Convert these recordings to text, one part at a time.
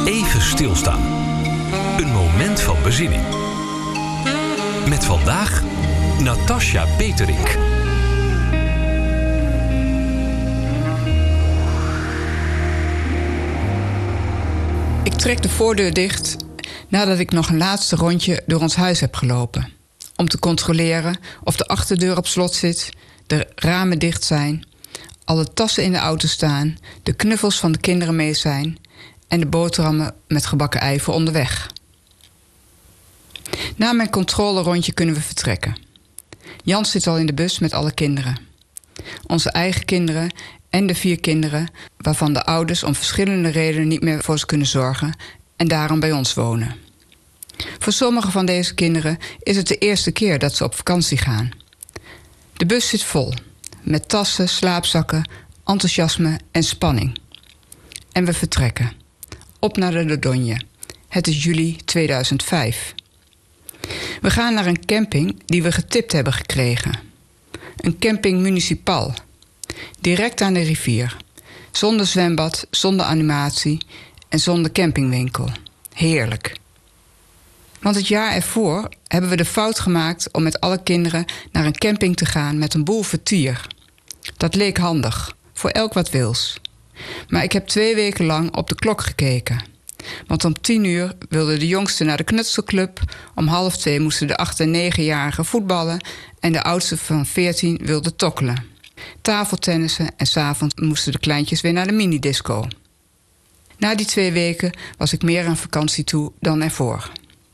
Even stilstaan. Een moment van bezinning. Met vandaag Natasja Peterink. Ik trek de voordeur dicht nadat ik nog een laatste rondje door ons huis heb gelopen. Om te controleren of de achterdeur op slot zit, de ramen dicht zijn, alle tassen in de auto staan, de knuffels van de kinderen mee zijn en de boterhammen met gebakken ei voor onderweg. Na mijn controlerondje kunnen we vertrekken. Jan zit al in de bus met alle kinderen. Onze eigen kinderen en de 4 kinderen waarvan de ouders om verschillende redenen niet meer voor ze kunnen zorgen en daarom bij ons wonen. Voor sommige van deze kinderen is het de eerste keer dat ze op vakantie gaan. De bus zit vol, met tassen, slaapzakken, enthousiasme en spanning. En we vertrekken. Op naar de Dordogne. Het is juli 2005. We gaan naar een camping die we getipt hebben gekregen. Een camping municipal. Direct aan de rivier. Zonder zwembad, zonder animatie en zonder campingwinkel. Heerlijk. Want het jaar ervoor hebben we de fout gemaakt om met alle kinderen naar een camping te gaan met een boel vertier. Dat leek handig, voor elk wat wils. Maar ik heb 2 weken lang op de klok gekeken. Want om 10 uur wilden de jongsten naar de knutselclub, om 1:30 moesten de 8- en 9-jarigen voetballen en de oudste van 14 wilde tokkelen. Tafeltennissen en 's avonds moesten de kleintjes weer naar de minidisco. Na die 2 weken was ik meer aan vakantie toe dan ervoor.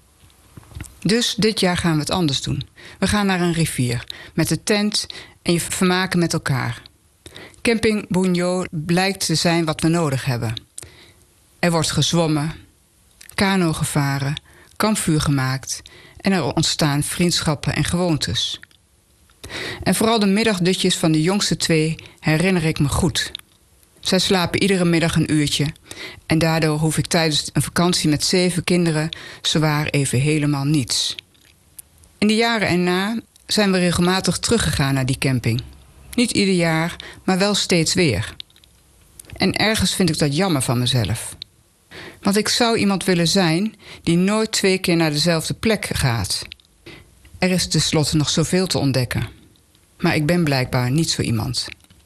Dus dit jaar gaan we het anders doen. We gaan naar een rivier, met de tent en je vermaken met elkaar. Camping Bugno blijkt te zijn wat we nodig hebben. Er wordt gezwommen, kano gevaren, kampvuur gemaakt en er ontstaan vriendschappen en gewoontes. En vooral de middagdutjes van de jongste 2 herinner ik me goed. Zij slapen iedere middag een uurtje en daardoor hoef ik tijdens een vakantie met 7 kinderen zowaar even helemaal niets. In de jaren erna zijn we regelmatig teruggegaan naar die camping. Niet ieder jaar, maar wel steeds weer. En ergens vind ik dat jammer van mezelf. Want ik zou iemand willen zijn die nooit 2 keer naar dezelfde plek gaat. Er is tenslotte nog zoveel te ontdekken. Maar ik ben blijkbaar niet zo iemand.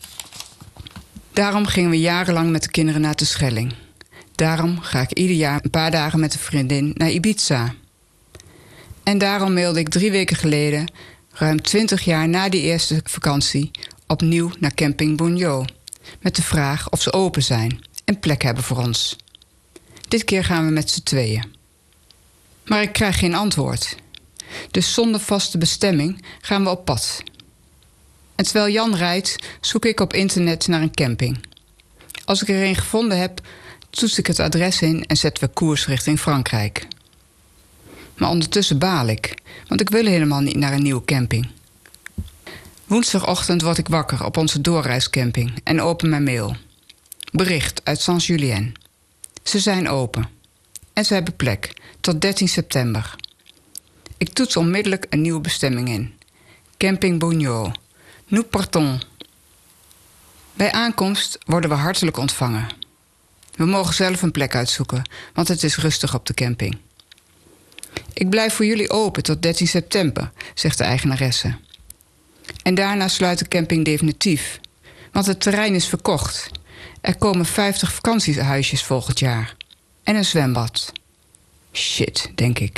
Daarom gingen we jarenlang met de kinderen naar de Schelling. Daarom ga ik ieder jaar een paar dagen met een vriendin naar Ibiza. En daarom mailde ik 3 weken geleden, ruim 20 jaar na die eerste vakantie, opnieuw naar Camping Bugno. Met de vraag of ze open zijn en plek hebben voor ons. Dit keer gaan we met z'n 2. Maar ik krijg geen antwoord. Dus zonder vaste bestemming gaan we op pad. En terwijl Jan rijdt, zoek ik op internet naar een camping. Als ik er een gevonden heb, toets ik het adres in en zetten we koers richting Frankrijk. Maar ondertussen baal ik, want ik wil helemaal niet naar een nieuwe camping. Woensdagochtend word ik wakker op onze doorreiscamping en open mijn mail. Bericht uit Saint-Julien. Ze zijn open. En ze hebben plek, tot 13 september. Ik toets onmiddellijk een nieuwe bestemming in. Camping Bugno. Nous partons. Bij aankomst worden we hartelijk ontvangen. We mogen zelf een plek uitzoeken, want het is rustig op de camping. Ik blijf voor jullie open tot 13 september, zegt de eigenaresse. En daarna sluit de camping definitief, want het terrein is verkocht. Er komen 50 vakantiehuisjes volgend jaar. En een zwembad. Shit, denk ik.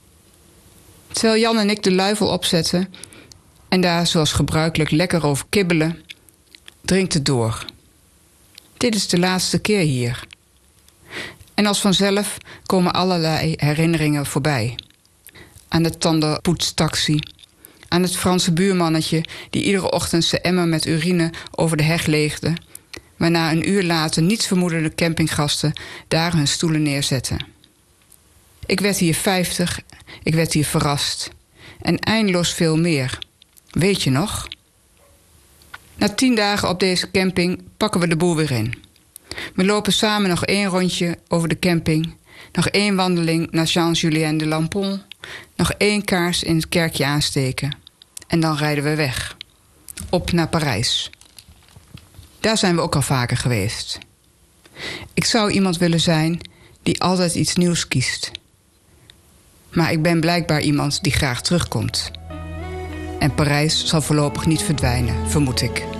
Terwijl Jan en ik de luifel opzetten en daar zoals gebruikelijk lekker over kibbelen, dringt het door. Dit is de laatste keer hier. En als vanzelf komen allerlei herinneringen voorbij. Aan de tandenpoetstaxi, aan het Franse buurmannetje die iedere ochtend zijn emmer met urine over de heg leegde, waarna een uur later niets vermoedende campinggasten daar hun stoelen neerzetten. Ik werd hier 50, ik werd hier verrast. En eindeloos veel meer. Weet je nog? Na 10 dagen op deze camping pakken we de boel weer in. We lopen samen nog 1 rondje over de camping, nog 1 wandeling naar Saint-Julien-de-Lampon, nog 1 kaars in het kerkje aansteken. En dan rijden we weg. Op naar Parijs. Daar zijn we ook al vaker geweest. Ik zou iemand willen zijn die altijd iets nieuws kiest. Maar ik ben blijkbaar iemand die graag terugkomt. En Parijs zal voorlopig niet verdwijnen, vermoed ik.